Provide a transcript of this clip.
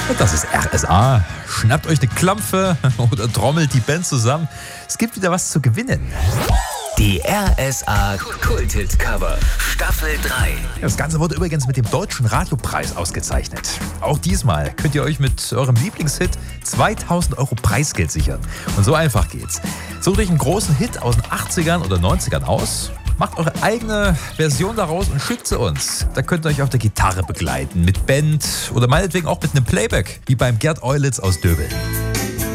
Das ist RSA. Schnappt euch eine Klampfe oder trommelt die Band zusammen. Es gibt wieder was zu gewinnen. Die RSA Kult-Hit Cover Staffel 3. Das Ganze wurde übrigens mit dem Deutschen Radiopreis ausgezeichnet. Auch diesmal könnt ihr euch mit eurem Lieblingshit 2000 € Preisgeld sichern. Und so einfach geht's. Sucht euch einen großen Hit aus den 80ern oder 90ern aus, macht eure eigene Version daraus und schickt sie uns. Da könnt ihr euch auf der Gitarre begleiten, mit Band oder meinetwegen auch mit einem Playback, wie beim Gerd Eulitz aus Döbeln.